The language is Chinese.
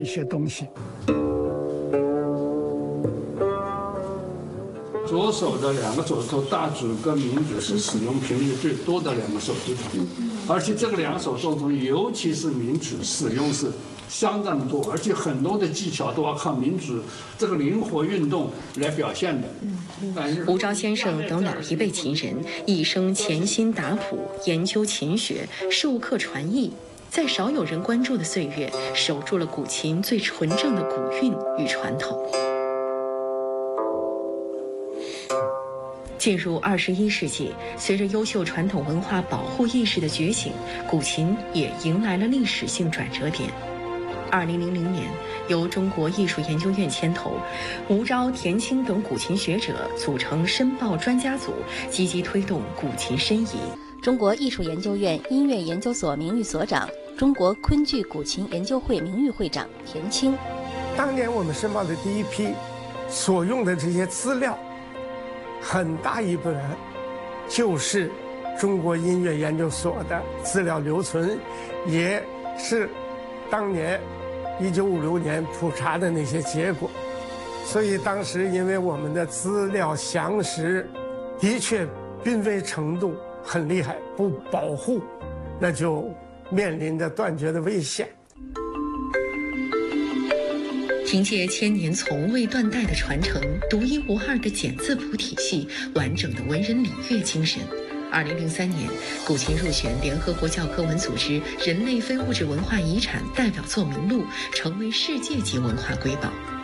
一些东西。 左手的2个手指头，大指跟名指是使用频率最多的2个手指头，而且这个2手指头，尤其是名指使用是相当多，而且很多的技巧都要靠名指这个灵活运动来表现的。 吴钊先生等老一辈琴人一生潜心打谱，研究琴学，授课传艺，在少有人关注的岁月，守住了古琴最纯正的古韵与传统。进入21世纪，随着优秀传统文化保护意识的觉醒，古琴也迎来了历史性转折点。2000年，由中国艺术研究院牵头，吴钊、田青等古琴学者组成申报专家组，积极推动古琴申遗。 中国艺术研究院音乐研究所名誉所长、中国昆剧古琴研究会名誉会长田青。 当年我们申报的第一批所用的这些资料，很大一部分就是中国音乐研究所的资料留存，也是当年1956年普查的那些结果。所以当时因为我们的资料详实，的确濒危程度很厉害，不保护，那就面临着断绝的危险。 凭借千年从未断代的传承，独一无二的简字谱体系，完整的文人礼乐精神，2003年，古琴入选联合国教科文组织人类非物质文化遗产代表作名录，成为世界级文化瑰宝。